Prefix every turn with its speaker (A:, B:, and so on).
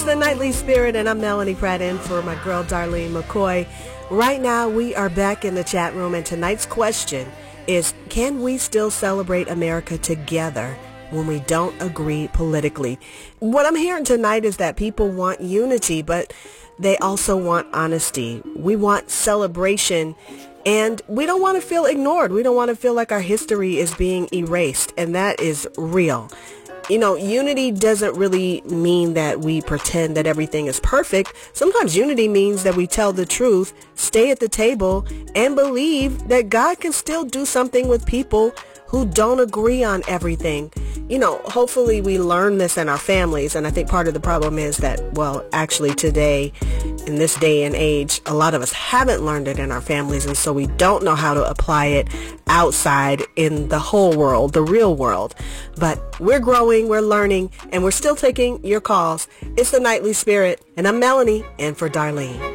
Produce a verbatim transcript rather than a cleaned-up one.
A: It's the Nightly Spirit, and I'm Melanie Pratt in for my girl Darlene McCoy. Right now, we are back in the chat room, and tonight's question is, can we still celebrate America together when we don't agree politically? What I'm hearing tonight is that people want unity, but they also want honesty. We want celebration, and we don't want to feel ignored. We don't want to feel like our history is being erased, and that is real. You know, unity doesn't really mean that we pretend that everything is perfect. Sometimes unity means that we tell the truth, stay at the table, and believe that God can still do something with people who don't agree on everything. You know, hopefully we learn this in our families, and I think part of the problem is that, well, actually today, in this day and age, a lot of us haven't learned it in our families, and so we don't know how to apply it outside in the whole world, the real world. But we're growing, we're learning, and we're still taking your calls. It's the Nightly Spirit, and I'm Melanie, and for Darlene.